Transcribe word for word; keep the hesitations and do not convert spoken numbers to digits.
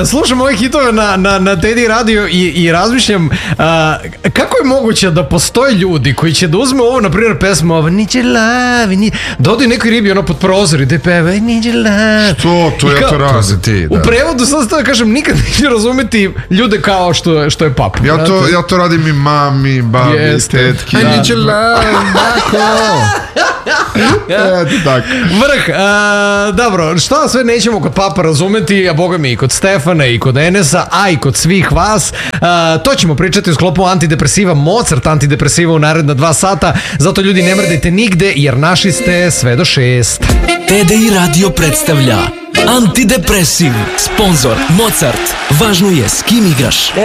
slušam ove hitove na, na, na Teddy radio i, i razmišljam uh, kako je moguće da postoje ljudi koji će da uzme ovo, na primjer, pesmu ovo Niđe lavi, ni... da ode nekoj ribi ono pod prozor i da peva Niđe lavi. Što? To ja to razi ti, da. U prevodu sam da kažem, nikad neću razumeti ljude kao što, što je pap. Ja to, ja to radim i mami, babi, yes, tetki. Da. Niđe lavi, bako. Eto tako. Vrh, uh, dobro, šta sve nećemo kod papa razumeti, a boga mi i kod Stefana i kod Enesa, a i kod svih vas. Uh, to ćemo pričati u sklopu antidepresiva, Mozart antidepresiva u naredna dva sata, zato ljudi ne mrdajte nigde jer naši ste sve do šest. T D I Radio predstavlja Antidepresiv, sponzor Mozart. Važno je s kim igraš.